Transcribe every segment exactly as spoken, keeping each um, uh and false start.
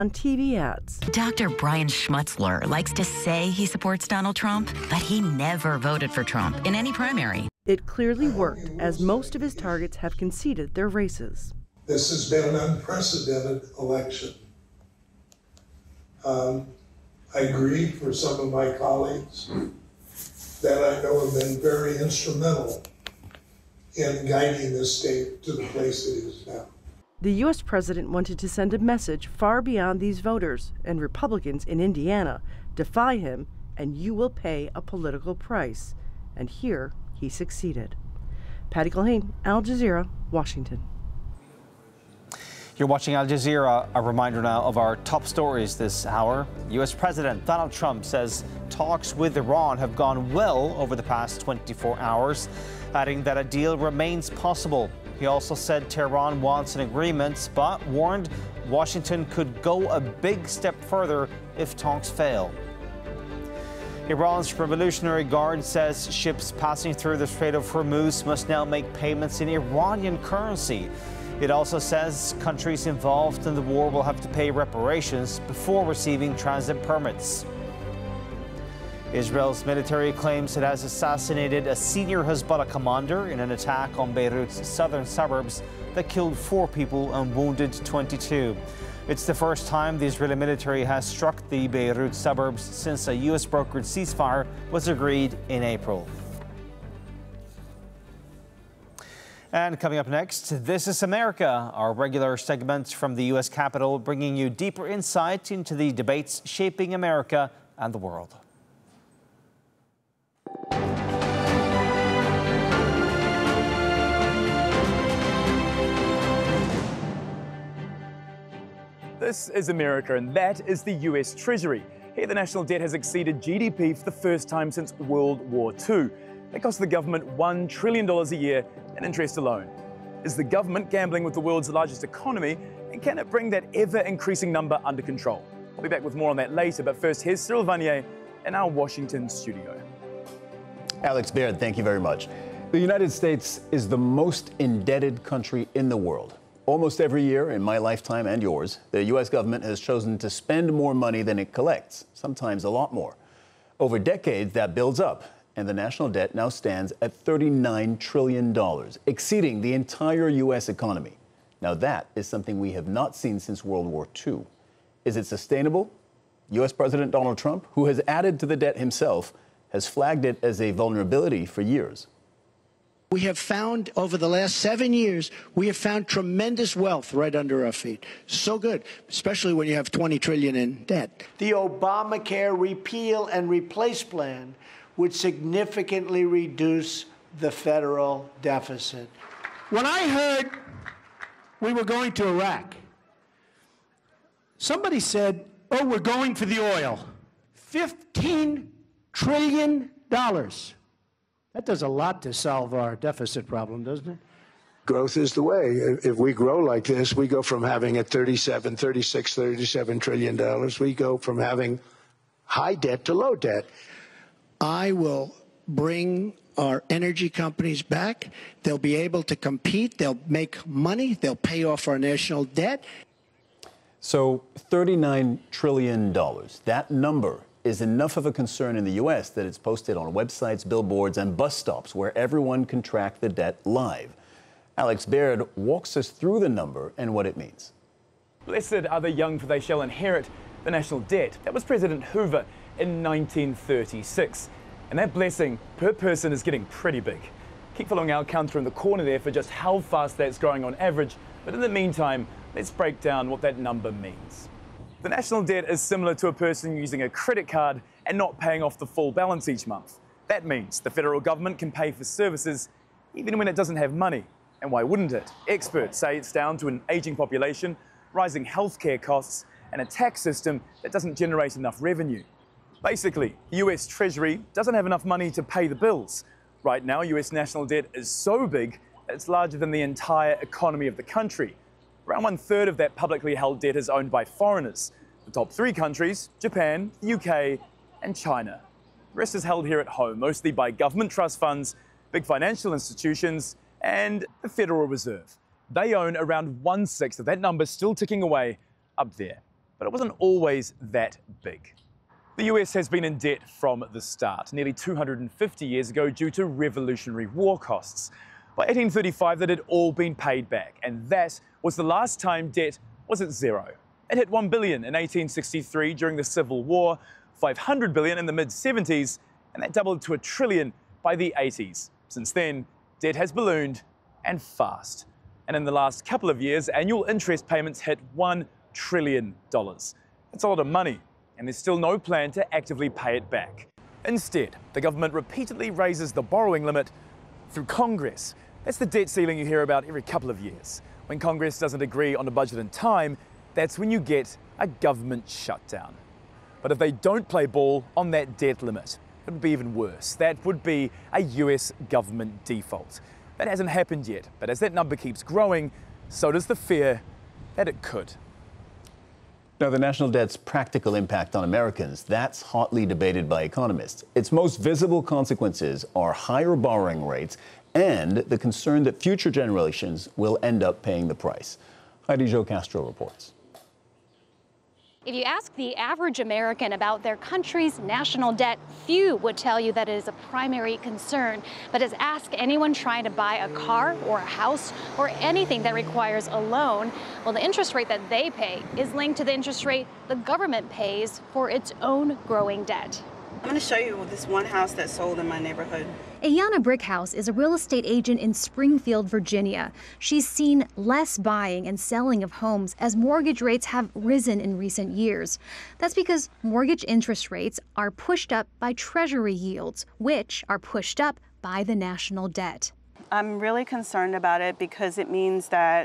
on T V ads. Doctor Brian Schmutzler likes to say he supports Donald Trump, but he never voted for Trump in any primary. It clearly worked, as most of his targets have conceded their races. This has been an unprecedented election. Um, I agree for some of my colleagues that I know have been very instrumental in guiding this state to the place it is now. The U S president wanted to send a message far beyond these voters, and Republicans in Indiana defy him, and you will pay a political price. And here he succeeded. Patty Culhane, Al Jazeera, Washington. You're watching Al Jazeera. A reminder now of our top stories this hour. U S President Donald Trump says talks with Iran have gone well over the past twenty-four hours, adding that a deal remains possible. He also said Tehran wants an agreement, but warned Washington could go a big step further if talks fail. Iran's Revolutionary Guard says ships passing through the Strait of Hormuz must now make payments in Iranian currency. It also says countries involved in the war will have to pay reparations before receiving transit permits. Israel's military claims it has assassinated a senior Hezbollah commander in an attack on Beirut's southern suburbs that killed four people and wounded twenty-two. It's the first time the Israeli military has struck the Beirut suburbs since a U S brokered ceasefire was agreed in April. And coming up next, This is America, our regular segment from the U S Capitol, bringing you deeper insight into the debates shaping America and the world. This is America, and that is the U S Treasury. Here, the national debt has exceeded G D P for the first time since World War Two. That costs the government one trillion dollars a year in interest alone. Is the government gambling with the world's largest economy, and can it bring that ever-increasing number under control? I'll be back with more on that later, but first, here's Cyril Vanier in our Washington studio. Alex Baird, thank you very much. The United States is the most indebted country in the world. Almost every year in my lifetime and yours, the U S government has chosen to spend more money than it collects, sometimes a lot more. Over decades, that builds up, and the national debt now stands at thirty-nine trillion dollars, exceeding the entire U S economy. Now that is something we have not seen since World War Two. Is it sustainable? U S President Donald Trump, who has added to the debt himself, has flagged it as a vulnerability for years. We have found, over the last seven years, we have found tremendous wealth right under our feet. So good, especially when you have twenty trillion dollars in debt. The Obamacare repeal and replace plan would significantly reduce the federal deficit. When I heard we were going to Iraq, somebody said, oh, we're going for the oil. fifteen trillion dollars. That does a lot to solve our deficit problem, doesn't it? Growth is the way. If we grow like this, we go from having at thirty-seven, thirty-six, thirty-seven trillion dollars, we go from having high debt to low debt. I will bring our energy companies back. They'll be able to compete. They'll make money. They'll pay off our national debt. So thirty-nine trillion dollars, that number is enough of a concern in the U S that it's posted on websites, billboards, and bus stops where everyone can track the debt live. Alex Baird walks us through the number and what it means. Blessed are the young, for they shall inherit the national debt. That was President Hoover in nineteen thirty-six. And that blessing per person is getting pretty big. Keep following our counter in the corner there for just how fast that's growing on average. But in the meantime, let's break down what that number means. The national debt is similar to a person using a credit card and not paying off the full balance each month. That means the federal government can pay for services even when it doesn't have money. And why wouldn't it? Experts say it's down to an aging population, rising healthcare costs, and a tax system that doesn't generate enough revenue. Basically, the U S Treasury doesn't have enough money to pay the bills. Right now, U S national debt is so big that it's larger than the entire economy of the country. Around one third of that publicly held debt is owned by foreigners. The top three countries, Japan, the U K, and China. The rest is held here at home, mostly by government trust funds, big financial institutions, and the Federal Reserve. They own around one-sixth of that number, still ticking away up there. but it wasn't always that big. The U S has been in debt from the start, nearly two hundred fifty years ago due to Revolutionary War costs. By eighteen thirty-five, that had all been paid back, and that was the last time debt was at zero. It hit one billion dollars in eighteen sixty-three during the Civil War, five hundred billion dollars in the mid seventies, and that doubled to a trillion by the eighties. Since then, debt has ballooned, and fast. And in the last couple of years, annual interest payments hit one trillion dollars. That's a lot of money, and there's still no plan to actively pay it back. Instead, the government repeatedly raises the borrowing limit through Congress. That's the debt ceiling you hear about every couple of years. When Congress doesn't agree on a budget in time, that's when you get a government shutdown. But if they don't play ball on that debt limit, it would be even worse. That would be a U S government default. That hasn't happened yet, but as that number keeps growing, so does the fear that it could. Now, the national debt's practical impact on Americans, that's hotly debated by economists. Its most visible consequences are higher borrowing rates and the concern that future generations will end up paying the price. Heidi Jo Castro reports. If you ask the average American about their country's national debt, few would tell you that it is a primary concern. But as ask anyone trying to buy a car or a house or anything that requires a loan, well, the interest rate that they pay is linked to the interest rate the government pays for its own growing debt. I'm going to show you this one house that sold in my neighborhood. Ayana Brickhouse is a real estate agent in Springfield, Virginia. She's seen less buying and selling of homes as mortgage rates have risen in recent years. That's because mortgage interest rates are pushed up by Treasury yields, which are pushed up by the national debt. I'm really concerned about it because it means that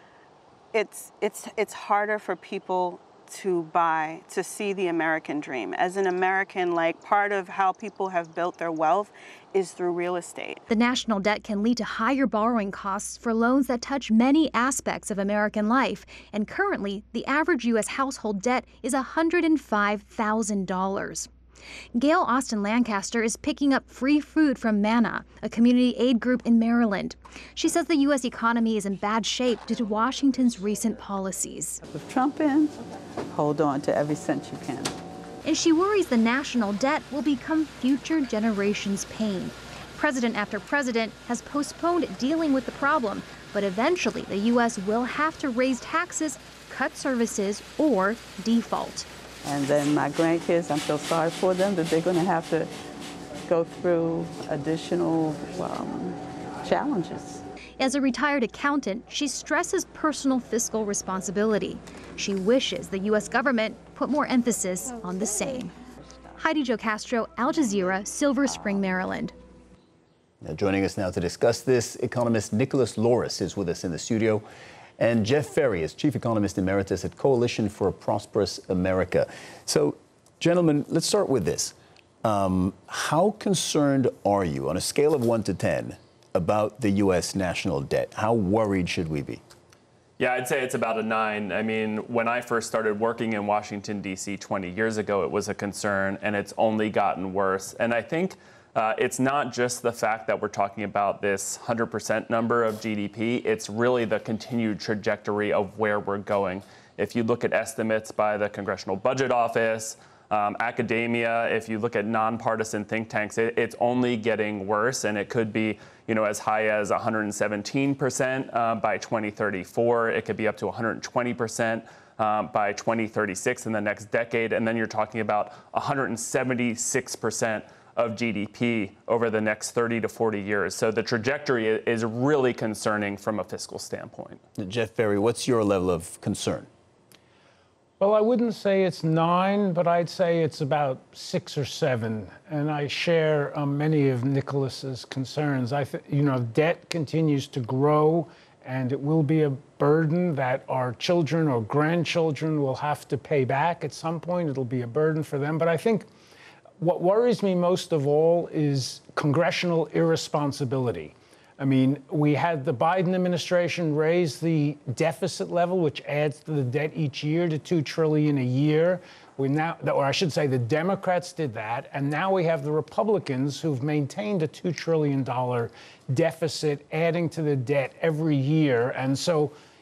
it's it's it's harder for people to buy, to see the American dream. As an American, like, part of how people have built their wealth is through real estate. The national debt can lead to higher borrowing costs for loans that touch many aspects of American life. And currently, the average U S household debt is one hundred five thousand dollars. Gail Austin Lancaster is picking up free food from Manna, a community aid group in Maryland. She says the U S economy is in bad shape due to Washington's recent policies. With Trump in, hold on to every cent you can. And she worries the national debt will become future generations' pain. President after president has postponed dealing with the problem, but eventually the U S will have to raise taxes, cut services, or default. And then my grandkids, I'm so sorry for them that they're going to have to go through additional um, challenges. As a retired accountant, she stresses personal fiscal responsibility. She wishes the U S government put more emphasis on the same. Heidi Jo Castro, Al Jazeera, Silver Spring, Maryland. Now, joining us now to discuss this, economist Nicholas Loris is with us in the studio. And Jeff Ferry is Chief Economist Emeritus at Coalition for a Prosperous America. So, gentlemen, let's start with this. Um, how concerned are you, on a scale of one to ten, about the U S national debt? How worried should we be? Yeah, I'd say it's about a nine. I mean, when I first started working in Washington, D C twenty years ago, it was a concern, and it's only gotten worse. And I think Uh, it's not just the fact that we're talking about this one hundred percent number of G D P, it's really the continued trajectory of where we're going. If you look at estimates by the Congressional Budget Office, um, academia, if you look at nonpartisan think tanks, it, it's only getting worse, and it could be, you know, as high as one hundred seventeen percent uh, by twenty thirty-four. It could be up to one hundred twenty percent. Um, by twenty thirty-six in the next decade, and then you're talking about one hundred seventy-six percent of G D P over the next thirty to forty years. So the trajectory is really concerning from a fiscal standpoint. Jeff Ferry, what's your level of concern? Well, I wouldn't say it's nine, but I'd say it's about six or seven. And I share um, many of Nicholas's concerns. I think, you know, debt continues to grow, and it will be a burden that our children or grandchildren will have to pay back at some point. It'll be a burden for them. But I think what worries me most of all is congressional irresponsibility. I mean, we had the Biden administration raise the deficit level, which adds to the debt each year, to two trillion dollars a year. We now, or I should say the Democrats did that, and now we have the Republicans who've maintained a two trillion dollars deficit, adding to the debt every year. And so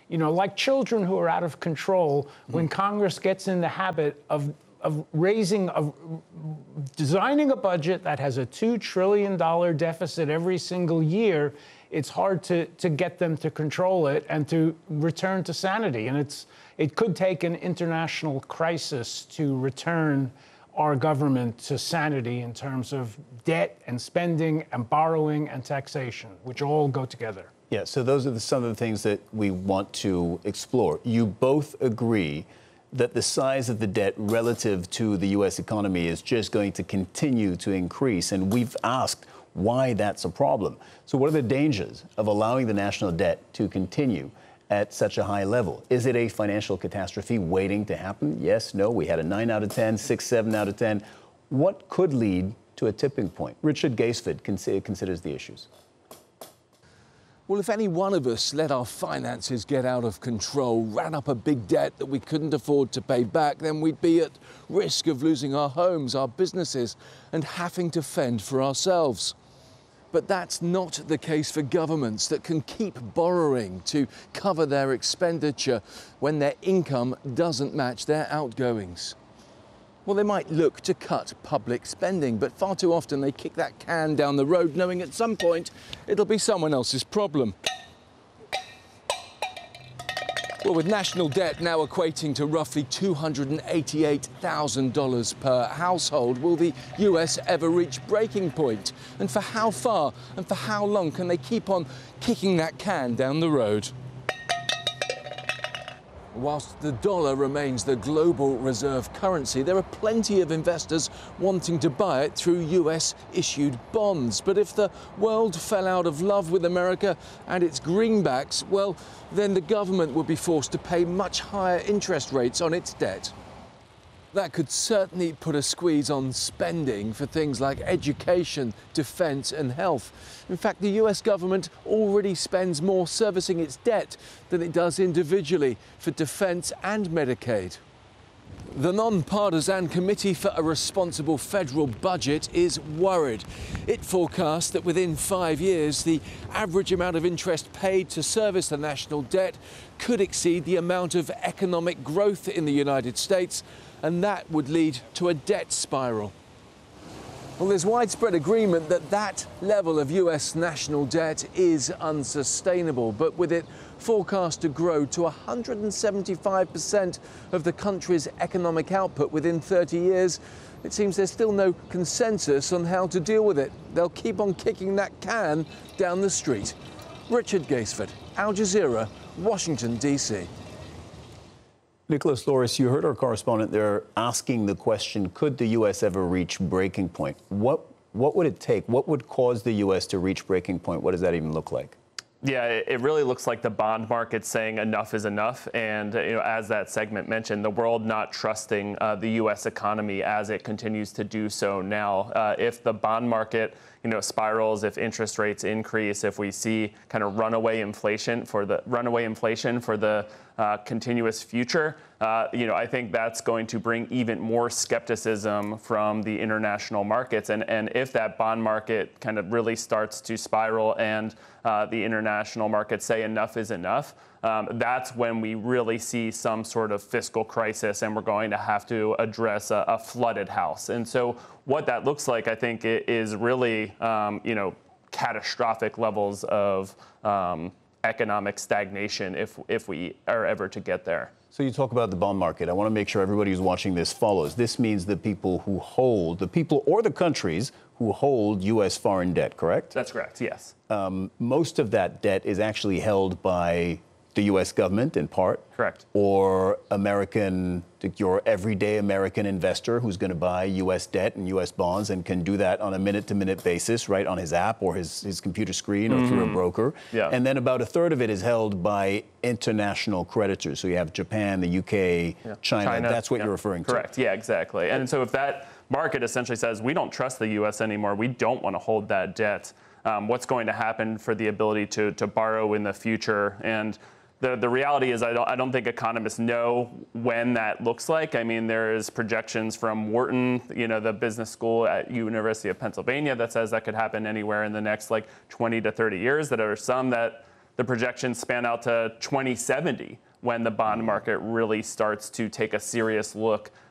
you know, like children who are out of control, when Congress gets in the habit of of raising, of designing a budget that has a two trillion dollars deficit every single year, it's hard to, to get them to control it and to return to sanity. And it's it could take an international crisis to return our government to sanity in terms of debt and spending and borrowing and taxation, which all go together. Yeah, so those are the, some of the things that we want to explore. You both agree that the size of the debt relative to the U S economy is just going to continue to increase. And we've asked why that's a problem. So what are the dangers of allowing the national debt to continue at such a high level? Is it a financial catastrophe waiting to happen? Yes, no. We had a nine out of ten, six, seven out of ten. What could lead to a tipping point? Richard Gaisford considers the issues. Well, if any one of us let our finances get out of control, ran up a big debt that we couldn't afford to pay back, then we'd be at risk of losing our homes, our businesses, and having to fend for ourselves. But that's not the case for governments that can keep borrowing to cover their expenditure when their income doesn't match their outgoings. Well, they might look to cut public spending, but far too often they kick that can down the road, knowing at some point it'll be someone else's problem. Well, with national debt now equating to roughly two hundred eighty-eight thousand dollars per household, will the U S ever reach breaking point? And for how far and for how long can they keep on kicking that can down the road? Whilst the dollar remains the global reserve currency, there are plenty of investors wanting to buy it through U S-issued bonds. But if the world fell out of love with America and its greenbacks, well, then the government would be forced to pay much higher interest rates on its debt. That could certainly put a squeeze on spending for things like education, defence and health. In fact, the U S government already spends more servicing its debt than it does individually for defence and Medicaid. The non-partisan Committee for a Responsible Federal Budget is worried. It forecasts that within five years, the average amount of interest paid to service the national debt could exceed the amount of economic growth in the United States, and that would lead to a debt spiral. Well, there's widespread agreement that that level of U S national debt is unsustainable, but with it forecast to grow to one hundred seventy-five percent of the country's economic output within thirty years, it seems there's still no consensus on how to deal with it. They'll keep on kicking that can down the street. Richard Gaisford, Al Jazeera, Washington, D C Nicholas Loris, you heard our correspondent there asking the question, could the U S ever reach breaking point? What, what would it take? What would cause the U S to reach breaking point? What does that even look like? Yeah, it really looks like the bond market saying enough is enough. And you know, as that segment mentioned, the world not trusting uh, the U S economy as it continues to do so now. Uh, if the bond market you know, spirals, if interest rates increase, if we see kind of runaway inflation for the runaway inflation for the uh, continuous future, uh, you know, I think that's going to bring even more skepticism from the international markets. And, and if that bond market kind of really starts to spiral and uh, the international markets say enough is enough, um, that's when we really see some sort of fiscal crisis, and we're going to have to address a, a flooded house. And so what that looks like, I think, is really, um, you know, catastrophic levels of um, economic stagnation if if we are ever to get there. So you talk about the bond market. I want to make sure everybody who's watching this follows. This means the people who hold, the people or the countries who hold U S foreign debt, correct? That's correct, yes. Um, most of that debt is actually held by the U S government in part. Correct. Or American, your everyday American investor who's going to buy U S debt and U S bonds and can do that on a minute-to-minute basis, right, on his app or his, his computer screen or mm-hmm. through a broker. Yeah. And then about a third of it is held by international creditors. So you have Japan, the U K, yeah. China. China. That's what yeah. you're referring Correct. to. Yeah, exactly. And so if that market essentially says, we don't trust the U S anymore, we don't want to hold that debt, um, what's going to happen for the ability to, to borrow in the future? And The, the reality is I don't, I don't think economists know when that looks like. I mean, there's projections from Wharton, you know, the business school at University of Pennsylvania that says that could happen anywhere in the next like twenty to thirty years. That are some that The projections span out to twenty seventy when the bond market really starts to take a serious look